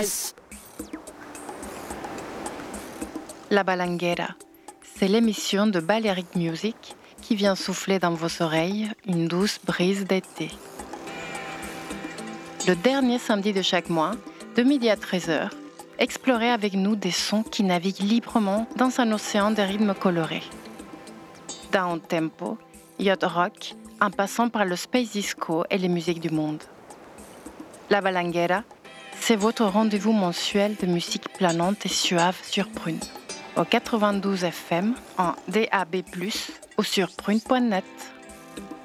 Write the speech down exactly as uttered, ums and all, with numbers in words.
Jazz. La Balanguera, c'est l'émission de Balearic Music qui vient souffler dans vos oreilles une douce brise d'été. Le dernier samedi de chaque mois, de midi à treize heures, explorez avec nous des sons qui naviguent librement dans un océan de rythmes colorés. Down tempo, yacht rock, en passant par le space disco et les musiques du monde. La Balanguera, c'est votre rendez-vous mensuel de musique planante et suave sur Prune, au quatre-vingt-douze F M, en D A B plus, ou sur prune point net.